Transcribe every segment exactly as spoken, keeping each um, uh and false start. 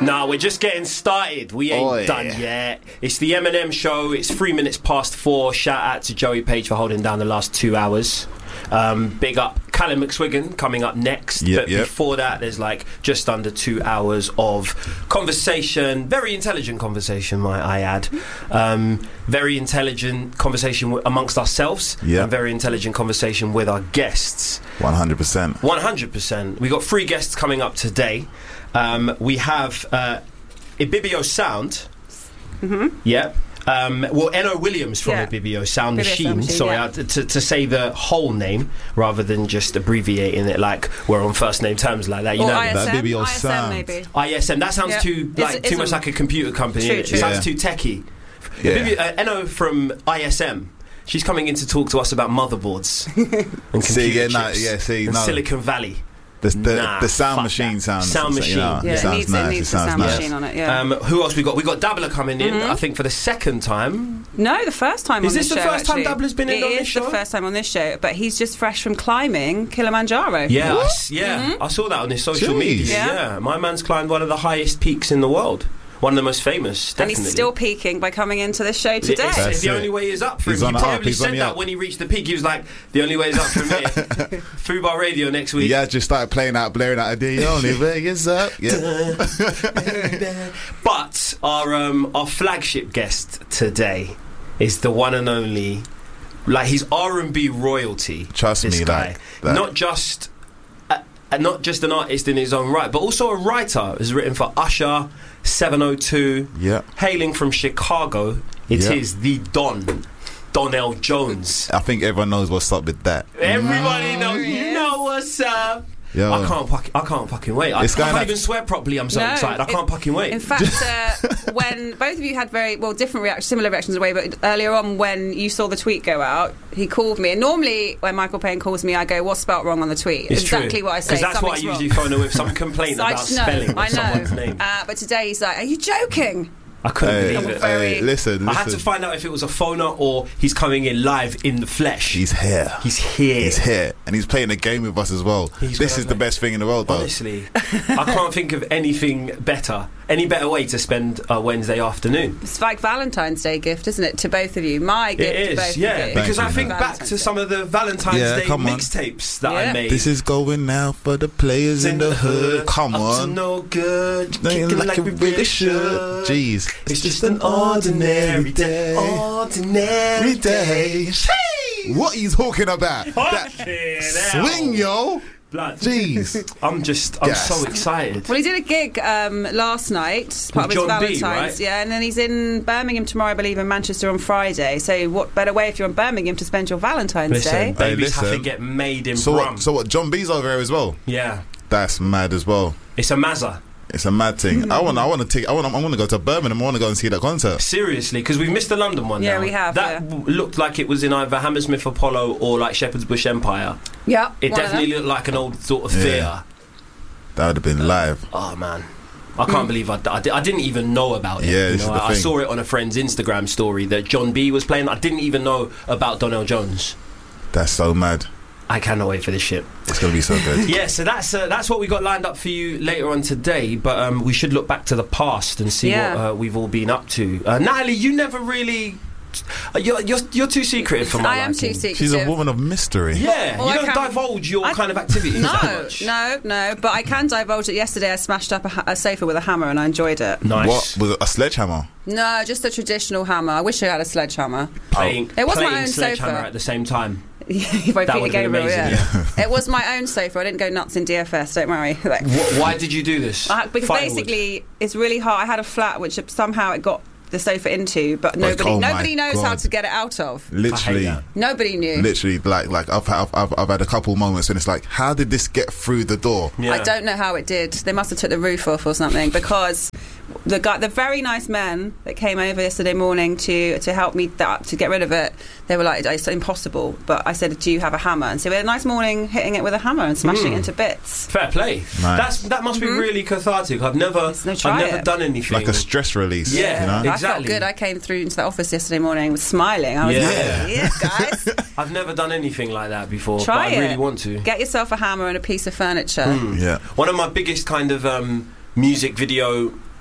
Nah, we're just getting started. We ain't Oi. done yet. It's the Eminem show. It's three minutes past four. Shout out to Joey Page for holding down the last two hours. Um, big up Callum McSwiggan coming up next. Yep, but yep. before that, there's like just under two hours of conversation. Very intelligent conversation, might I add. Um, very intelligent conversation w- amongst ourselves. Yep. And very intelligent conversation with our guests. one hundred percent. one hundred percent. We got three guests coming up today. Um, we have uh, Ibibio Sound. Mm-hmm. Yeah. Um, well, Eno Williams from Yeah. Ibibio Sound Ibibio Machine. Sound Machine, Sorry, yeah. uh, to, to say the whole name rather than just abbreviating it like we're on first name terms like that. You Or know, I S M, That Ibibio I S M Sound. maybe. I S M. That sounds Yeah. too It's- like it's too much a- like a computer company. True, innit? true. It sounds Yeah. too techie. Yeah. Ibibio, uh, Eno from I S M. She's coming in to talk to us about motherboards and computer See, yeah, chips no, yeah, see, and no. Silicon Valley. The, the, Nah, the sound fuck machine that. sounds. Sound machine. You know, Yeah, it it sounds needs, nice. it It needs the sounds sound nice. machine on it, yeah. Um, who else we got? We got Dabbler coming in. I think for the second time. No, the first time Is on this this the show, first time actually. Dabbler's been in It on is this show? the first time on this show, but he's just fresh from climbing Kilimanjaro. Yeah, I, s- yeah. I saw that on his social Jeez. media. Yeah. Yeah. my man's climbed one of the highest peaks in the world. One of the most famous, And definitely. he's still peaking by coming into this show It's, today. it's That's the it. only way is up for He's him. on He the up, probably he's on said the that up. when he reached the peak. He was like, the only way is up for me. Fubar Radio next week. Yeah, just started playing out, blaring out. The only way is up. Yeah. But our um, our flagship guest today is the one and only, like he's R and B royalty. Trust this me, guy. like that. Not just a, a, not just an artist in his own right, but also a writer. Has written for Usher, seven oh two. Yeah. Hailing from Chicago, it Yeah. is the Don, Donnell Jones. I think everyone knows what's up with that. Everybody knows. You know what's up. Yo. I can't. Fuck, I can't fucking wait. I, I It's can't going up- even swear properly. I'm so No, excited. I can't in- fucking wait. In fact, uh, when both of you had very well different reactions, similar reactions in a way, but earlier on when you saw the tweet go out, he called me. And normally, when Michael Payne calls me, I go, "What's spelt wrong on the tweet?" It's exactly true. what I say. Because that's what I Something's usually wrong. phone her with, some complaint So I about just know. spelling I of someone's know. name. Uh, but today he's like, "Are you joking?" I couldn't Hey, believe it. very- hey, listen, listen. I had to find out if it was a phoner or he's coming in live in the flesh. He's here. He's here. He's here, and he's playing a game with us as well. He's this gonna is the play- best thing in the world, though. Honestly, I can't think of anything better, any better way to spend a Wednesday afternoon. It's like Valentine's Day gift, isn't it, to both of you? My gift It to is, both yeah. of you. Because Thank I you. think back Valentine's to Day. some of the Valentine's Yeah, Day come on. mixtapes that Yeah. I made. This is going out for the players in the hood. Come up to on. no good. Ain't Kicking like, we really should. Jeez. It's just an ordinary day. Ordinary day. What are you talking about? That Fucking hell. swing, yo. Blood. Jeez. I'm just, I'm Yes. so excited. Well, he did a gig um, last night, part With of his John B, Valentine's, right? yeah, and then he's in Birmingham tomorrow, I believe, in Manchester on Friday. So, what better way if you're in Birmingham to spend your Valentine's Listen, Day? Hey, babies have to listen. get made in So Brum. what? So what? John B's over here as well. Yeah, That's mad as well. it's a Mazza. It's a mad thing. I want. I want to take. I want. I want to go to Birmingham. I want to go and see that concert. Seriously, because we've missed the London one. Yeah, now. we have, That yeah. w- looked like it was in either Hammersmith Apollo or like Shepherd's Bush Empire. Yeah, It one of definitely them. looked like an old sort of Yeah. theatre. That would have been live. Oh man, I can't believe I, I, di- I didn't even know about it. Yeah, you this know, is the I, I thing. saw it on a friend's Instagram story that John B was playing. I didn't even know about Donnell Jones. That's so mad. I cannot wait for this shit. It's gonna be so good. Yeah, so that's uh, that's what we got lined up for you later on today. But um, we should look back to the past and see Yeah. what uh, we've all been up to. Uh, Natalie, you never really. Uh, you're, you're you're too secretive for my I am liking. too secretive. She's a woman of mystery. Yeah, Well, you I don't can't- divulge your I- kind of activities that No, much. no, no. But I can divulge it. Yesterday, I smashed up a, ha- a sofa with a hammer, and I enjoyed it. Nice. What was it, a sledgehammer? No, just a traditional hammer. I wish I had a sledgehammer. Playing, It was my playing own sledgehammer sofa. at the same time. If I That think would've it been gave amazing, yeah. It was my own sofa. I didn't go nuts in D F S. Don't worry. Like, Wh- why did you do this? I, because Firewood. basically, it's really hard. I had a flat which somehow it got the sofa into, but nobody oh my nobody knows how God. to get it out of. Literally, that. Nobody knew. literally, like, like I've, I've, I've, I've had a couple moments when it's like, how did this get through the door? Yeah. I don't know how it did. They must have took the roof off or something, because the guy, the very nice men that came over yesterday morning to to help me that, to get rid of it, they were like, it's impossible. But I said, do you have a hammer? And so we had a nice morning hitting it with a hammer and smashing Mm. it into bits. Fair play. Nice. That's that must be really cathartic. I've never, Let's no, try I've never it. done anything Like a stress release. Yeah. you know? I felt Exactly. good. I came through into the office yesterday morning with smiling. I was Yeah. like, yeah, guys, I've never done anything like that before. try but I it. really want to. Get yourself a hammer and a piece of furniture. Mm. Yeah. One of my biggest kind of um, music video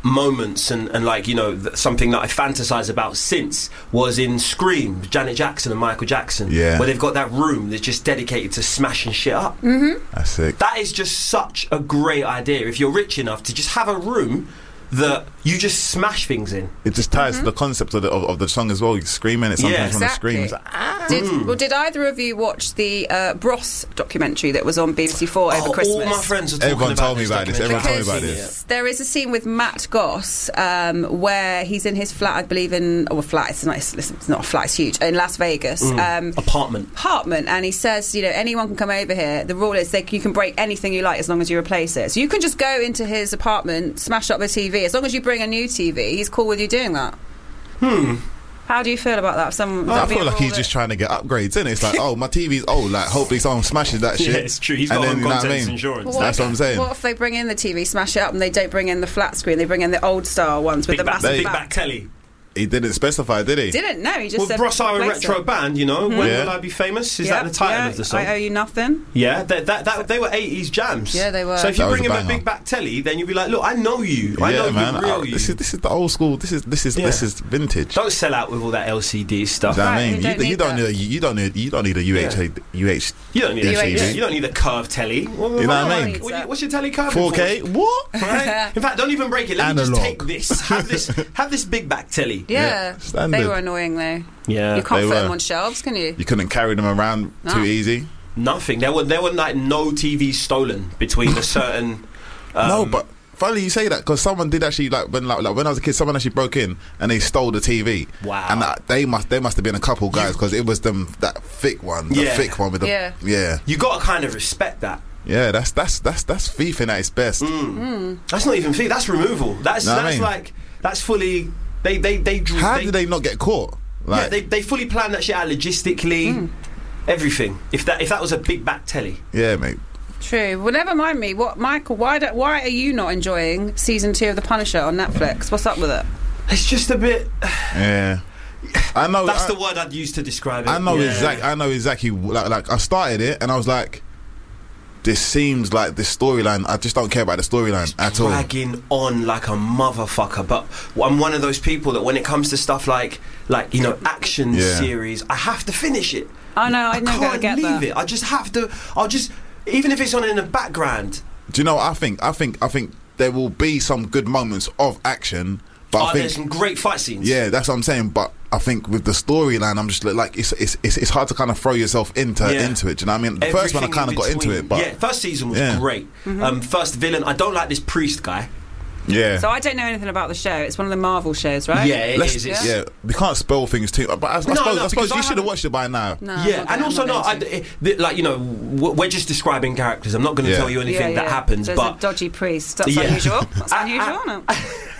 moments and, and like, you know, th- something that I fantasize about since was in Scream, Janet Jackson and Michael Jackson, Yeah. where they've got that room that's just dedicated to smashing shit up. Mm-hmm. That's sick. That is just such a great idea. If you're rich enough to just have a room that you just smash things in. It just ties Mm-hmm. to the concept of the, of, of the song as well. You're screaming it sometimes Yeah. when the Exactly. scream. It's like, ah. Did, Mm. well, did either of you watch the uh, Bros documentary that was on B B C Four over Oh, Christmas? all my friends are talking Everyone about told me about this. documentary. Everyone told me about Yeah. this. There is a scene with Matt Goss um, where he's in his flat, I believe in, oh, a flat, it's not, it's, it's not a flat, it's huge, in Las Vegas. Mm. Um, Apartment. apartment, and he says, you know, anyone can come over here. The rule is that you can break anything you like as long as you replace it. So you can just go into his apartment, smash up the T V. As long as you bring a new T V, he's cool with you doing that. Hmm. How do you feel about that? Some, I feel like he's just trying to get upgrades, isn't it? It's like, oh, my T V's old. Like, hopefully someone smashes that shit. Yeah, it's true. He's got And then, on you know what I contents mean? insurance. Well, That's what I'm saying. What if they bring in the T V, smash it up, and they don't bring in the flat screen? They bring in the old style ones with Big the back, massive big back. back telly. He didn't specify, did he? Didn't no, he just Well, said. Bros are a replace retro it. band, you know. When Yeah. will I be famous? Is Yep, that the title yeah, of the song? I owe you nothing. Yeah, that, that, that, they were eighties jams. Yeah, they were. So if That you was bring a him a banger. big back telly, then you'll be like, look, I know you. I know yeah, man. you, real Oh, you. this is this is the old school. This is this is Yeah. this is vintage. Don't sell out with all that L C D stuff. Do you know what Right, I you mean? don't You, you need don't that. need a, you don't need you don't need a U H Yeah. U H. You don't need You a ain't- T V. You don't need a curved telly. What, You know what I what- mean? what- what's your telly curved? four K. What? Right? In fact, don't even break it. Let me Analog. just take this. Have this. Have this big back telly. Yeah, Yeah, standard. they were annoying though. Yeah. You can't they put them were. on shelves, can you? You couldn't carry them around No. too easy. Nothing. There were there were like no T Vs stolen between a certain. Um, no, but funny you say that because someone did actually like when like, like when I was a kid, someone actually broke in and they stole the T V. Wow. And uh, they must they must have been a couple guys because it was them that thick one, the Yeah. thick one with the Yeah. yeah. you got to kind of respect that. Yeah, that's that's that's that's thieving at its best. Mm. That's not even fee. That's removal. That's Know what I that's mean? like that's fully. They they they drew. How they, did they not get caught? Yeah, Like, they they fully planned that shit out logistically. Everything. If that if that was a big back telly. yeah, mate. True. Well, never mind me. What, Michael? Why do, why are you not enjoying season two of The Punisher on Netflix? What's up with it? It's just a bit. Yeah, I know. That's I, the word I'd use to describe it. I know Yeah. exactly. I know exactly. Like, like I started it and I was like, this seems like this storyline. I just don't care about the storyline at all. Dragging on like a motherfucker, but I'm one of those people that when it comes to stuff like, like you know, action Yeah. series, I have to finish it. I know. I I never can't get leave that. it. I just have to. I'll just, even if it's on in the background. Do you know what I think? I think I think there will be some good moments of action, but Oh, I there's think some great fight scenes. yeah, that's what I'm saying. But I think with the storyline, I'm just like it's it's it's, it's hard to kind of throw yourself into Yeah. into it. Do you know what I mean? The first one I Everything kind of in got into between. it, but yeah, first season was Yeah. great. Um, first villain, I don't like this priest guy. yeah. So I don't know anything about the show. It's one of the Marvel shows, right? Yeah, it Let's- is. It's, yeah, we can't spell things too. But I, I No, suppose, no, I suppose because I you should have haven't- watched it by now. No, I'm Yeah, not and gonna- also I'm no, not I, going to. it- the- like you know, w- we're just describing characters. I'm not going to Yeah. tell you anything Yeah, that yeah. happens, There's but a dodgy priest. That's Yeah. unusual. That's I- unusual. I- no?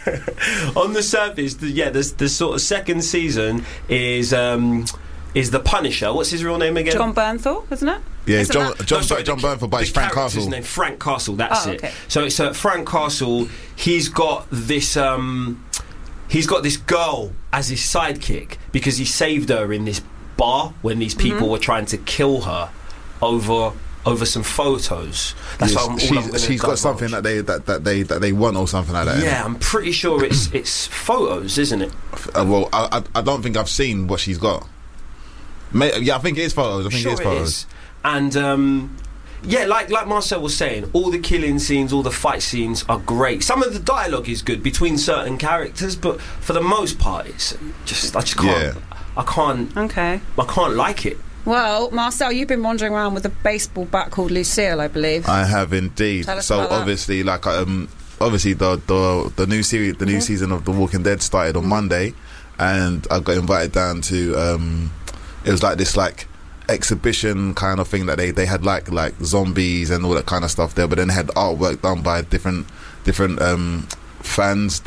on the surface, the, yeah, the, the sort of second season is um, is the Punisher. What's his real name again? John Bernthal, isn't it? Yeah, Isn't John that- John, No, sorry, John the- Bernthal, but the it's Frank character's Castle. name, Frank Castle. That's Oh, it. okay. So it's uh, Frank Castle. He's got this. Um, he's got this girl as his sidekick because he saved her in this bar when these people Mm-hmm. were trying to kill her over over some photos. That's Yes, what I'm, all she's I'm gonna she's got divulge. something that they that, that they that they want or something like that. innit? Yeah, I'm pretty sure it's it's photos, isn't it? Uh, well, I, I I don't think I've seen what she's got. May, yeah, I think it is photos. I think Sure it is it photos. is. And um, yeah, like like Marcel was saying, all the killing scenes, all the fight scenes are great. Some of the dialogue is good between certain characters, but for the most part, it's just I just can't. Yeah. I can't. Okay. I can't like it. Well, Marcel, you've been wandering around with a baseball bat called Lucille, I believe. I have indeed. Tell us So about that. obviously, like um, obviously the the the new series, the new Mm-hmm. season of The Walking Dead started on Monday, and I got invited down to. Um, it was like this like exhibition kind of thing that they they had like like zombies and all that kind of stuff there, but then they had artwork done by different different um fans